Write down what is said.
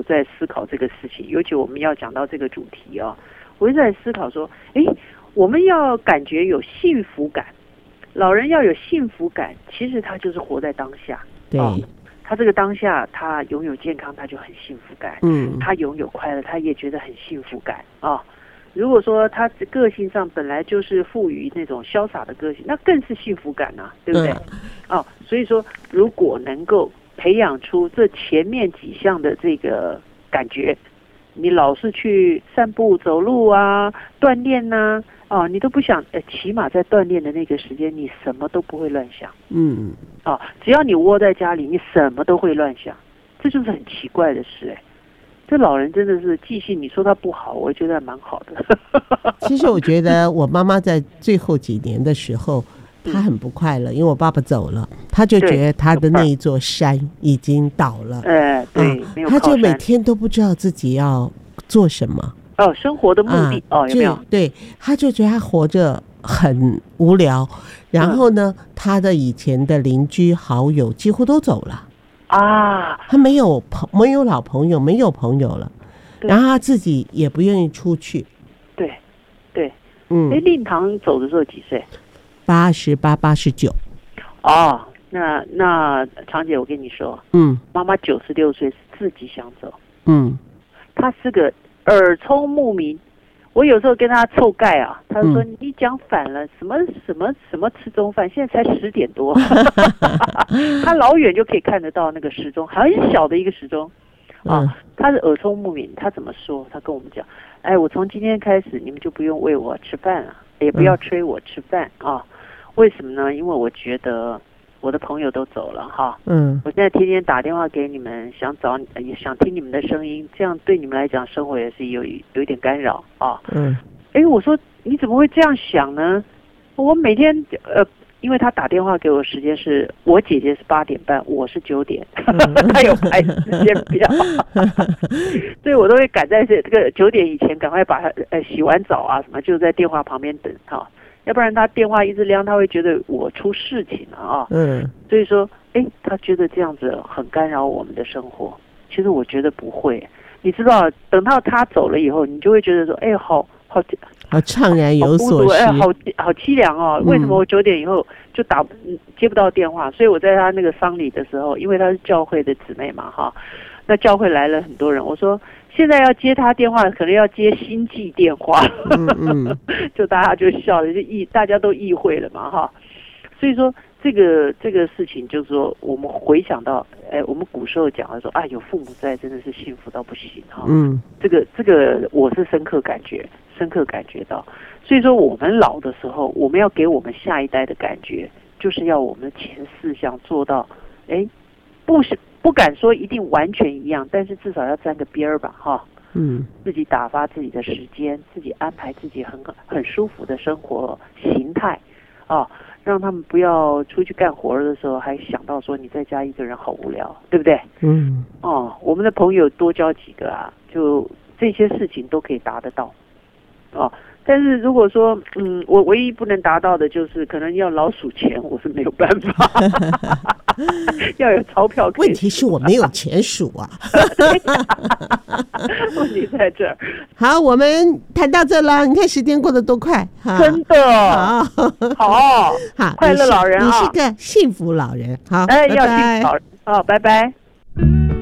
在思考这个事情，尤其我们要讲到这个主题啊，我就在思考说，我们要感觉有幸福感，老人要有幸福感，其实他就是活在当下。 对。 他这个当下，他拥有健康，他就很幸福感。他拥有快乐，他也觉得很幸福感啊。如果说他个性上本来就是富于那种潇洒的个性，那更是幸福感啊，对不对？所以说，如果能够培养出这前面几项的这个感觉，你老是去散步、走路啊、锻炼呐，你都不想，起码在锻炼的那个时间，你什么都不会乱想。只要你窝在家里，你什么都会乱想，这就是很奇怪的事。这老人真的是记性，你说他不好，我觉得还蛮好的。 其实我觉得我妈妈在最后几年的时候，她很不快乐，因为我爸爸走了，她就觉得她的那一座山已经倒了。 对，没有靠山， 她就每天都不知道自己要做什么。 生活的目的有没有？ 对，她就觉得她活着很无聊。然后呢，她的以前的邻居好友几乎都走了。他没有老朋友，没有朋友了，然后他自己也不愿意出去。对，令堂走的时候几岁？88、89。 那常姐，我跟你说，妈妈96岁是自己想走。她是个耳聪目明。我有时候跟他凑盖啊，他说你讲反了，什么吃中饭，现在才10点多，他老远就可以看得到那个时钟，很小的一个时钟他是耳聪目明，他怎么说？他跟我们讲，我从今天开始，你们就不用喂我吃饭了，也不要催我吃饭为什么呢？因为我觉得我的朋友都走了我现在天天打电话给你们，想听你们的声音，这样对你们来讲生活也是有一点干扰我说你怎么会这样想呢？我每天因为他打电话给我时间是我姐姐是8点半，我是9点他有排时间表所以我都会赶在这个9点以前赶快把他洗完澡啊什么，就在电话旁边等要不然他电话一直亮，他会觉得我出事情了所以说他觉得这样子很干扰我们的生活。其实我觉得不会，你知道等到他走了以后，你就会觉得说好怅然有所失， 好凄凉为什么我9点以后就接不到电话？所以我在他那个丧礼的时候，因为他是教会的姊妹嘛那教会来了很多人，我说现在要接他电话，可能要接星际电话就大家就笑了，大家都意会了嘛所以说这个事情就是说，我们回想到我们古时候讲的说有父母在真的是幸福到不行这个我是深刻感觉到。所以说我们老的时候，我们要给我们下一代的感觉，就是要我们前4项做到不敢说一定完全一样，但是至少要沾个边儿吧自己打发自己的时间，自己安排自己很舒服的生活形态让他们不要出去干活的时候还想到说你在家一个人好无聊，对不对？我们的朋友多交几个就这些事情都可以达得到但是如果说我唯一不能达到的就是可能要老数钱，我是没有办法要有钞票可以。 问题是我没有钱数问题在这儿。 好，我们谈到这了，你看时间过得多快真的好快乐老人你是个幸福老人。好， 要幸福老人拜拜。